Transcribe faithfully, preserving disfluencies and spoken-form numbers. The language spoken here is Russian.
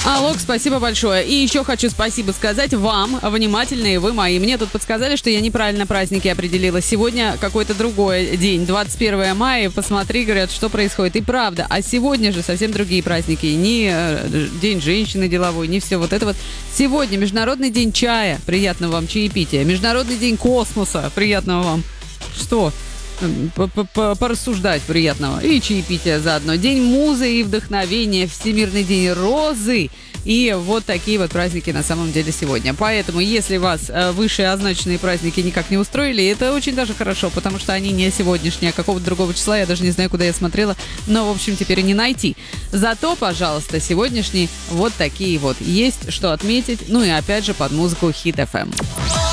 Алок, спасибо большое. И еще хочу спасибо сказать вам, внимательные вы мои. Мне тут подсказали, что я неправильно праздники определила. Сегодня какой-то другой день, двадцать первое мая. Посмотри, говорят, что происходит. И правда, а сегодня же совсем другие праздники. Не э, День женщины деловой, не все вот это вот. Сегодня Международный день чая. Приятного вам чаепития. Международный день космоса. Приятного вам. Что? Порассуждать приятного. И чаепития заодно. День музы и вдохновения. Всемирный день розы. И вот такие вот праздники на самом деле сегодня. Поэтому, если вас вышеозначенные праздники никак не устроили, это очень даже хорошо, потому что они не сегодняшние, а какого-то другого числа. Я даже не знаю, куда я смотрела. Но, в общем, теперь и не найти. Зато, пожалуйста, сегодняшние вот такие вот. Есть что отметить. Ну и опять же под музыку Хит эф эм.